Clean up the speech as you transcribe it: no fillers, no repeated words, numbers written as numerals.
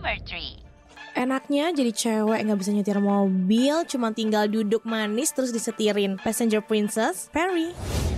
Number 3. Enaknya jadi cewek gak bisa nyetir mobil, cuma tinggal duduk manis terus disetirin. Passenger Princess, Perry.